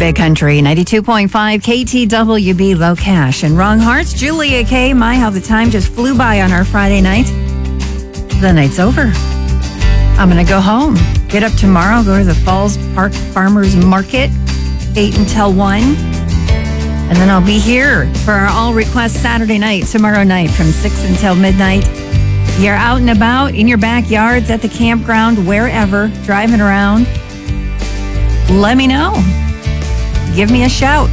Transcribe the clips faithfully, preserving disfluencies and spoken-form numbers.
Big Country, ninety-two point five K T W B Low Cash. And Wrong Hearts, Julia K. My, how the time just flew by on our Friday night. The night's over. I'm going to go home. Get up tomorrow, go to the Falls Park Farmers Market, eight until one. And then I'll be here for our All Request Saturday night, tomorrow night from six until midnight. You're out and about, in your backyards, at the campground, wherever, driving around. Let me know. Give me a shout.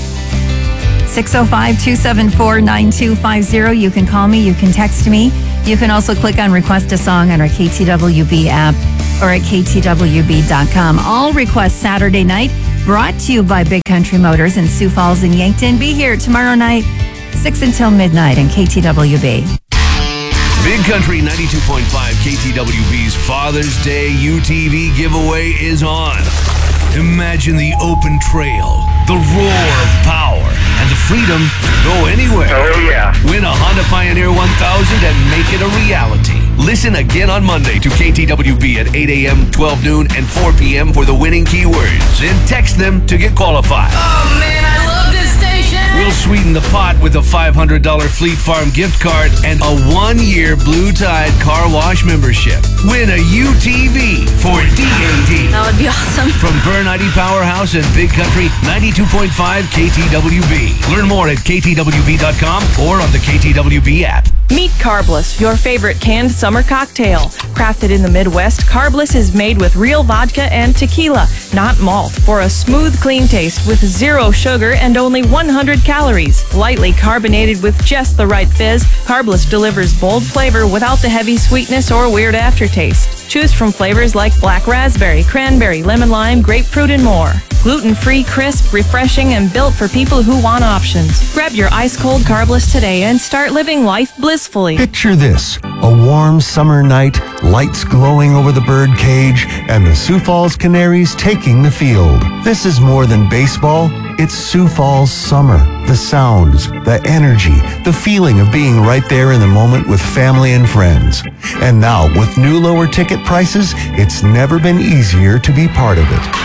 six oh five, two seven four, nine two five zero. You can call me. You can text me. You can also click on Request a Song on our K T W B app or at K T W B dot com. All Request Saturday night brought to you by Big Country Motors in Sioux Falls and Yankton. Be here tomorrow night, six until midnight in K T W B. Big Country ninety-two point five K T W B's Father's Day U T V giveaway is on. Imagine the open trail, the roar of power, and the freedom to go anywhere. Oh, yeah. Win a Honda Pioneer one thousand and make it a reality. Listen again on Monday to K T W B at eight a.m., twelve noon, and four p.m. for the winning keywords. And text them to get qualified. Oh, man, I love this station. We'll sweeten the pot with a five hundred dollars Fleet Farm gift card and a one-year Blue Tide car wash membership. Win a U T V for D A D. That would be awesome. From Burn I D Powerhouse and Big Country ninety-two point five K T W B. Learn more at K T W B dot com or on the K T W B app. Meet Carbless, your favorite canned summer cocktail. Crafted in the Midwest, Carbless is made with real vodka and tequila, not malt, for a smooth, clean taste with zero sugar and only one hundred calories. Lightly carbonated with just the right fizz, Carbless delivers bold flavor without the heavy sweetness or weird aftertaste. Choose from flavors like black raspberry, cranberry, lemon lime, grapefruit, and more. Gluten-free, crisp, refreshing, and built for people who want options. Grab your ice-cold Carbless today and start living life blissfully. Picture this, a warm summer night, lights glowing over the bird cage, and the Sioux Falls Canaries taking the field. This is more than baseball, it's Sioux Falls summer. The sounds, the energy, the feeling of being right there in the moment with family and friends. And now, with new lower ticket prices, it's never been easier to be part of it.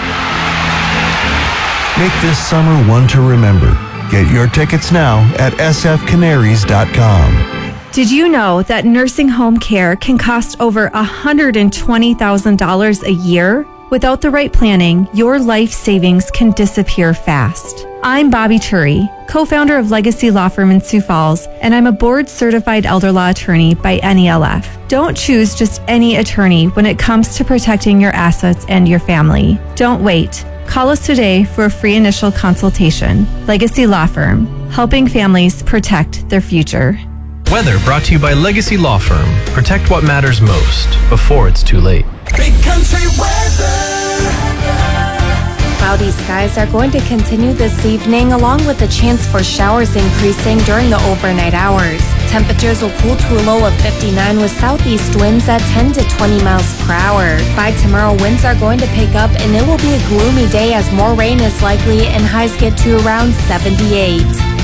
Make this summer one to remember. Get your tickets now at S F canaries dot com. Did you know that nursing home care can cost over one hundred twenty thousand dollars a year? Without the right planning, your life savings can disappear fast. I'm Bobby Turi, co-founder of Legacy Law Firm in Sioux Falls, and I'm a board-certified elder law attorney by N E L F. Don't choose just any attorney when it comes to protecting your assets and your family. Don't wait. Call us today for a free initial consultation. Legacy Law Firm, helping families protect their future. Weather brought to you by Legacy Law Firm. Protect what matters most before it's too late. Big Country weather. Cloudy skies are going to continue this evening, along with the chance for showers increasing during the overnight hours. Temperatures will cool to a low of fifty-nine with southeast winds at ten to twenty miles per hour. By tomorrow, winds are going to pick up and it will be a gloomy day as more rain is likely and highs get to around seventy-eight.